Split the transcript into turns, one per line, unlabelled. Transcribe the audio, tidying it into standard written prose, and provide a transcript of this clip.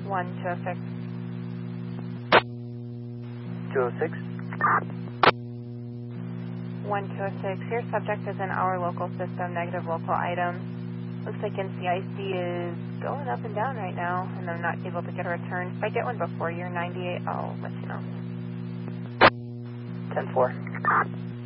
1206.
206.
1206. Your subject is in our local system, negative local items. Looks like NCIC is going up and down right now, and I'm not able to get a return. If I get one before you're 98, I'll let you know.
10-4.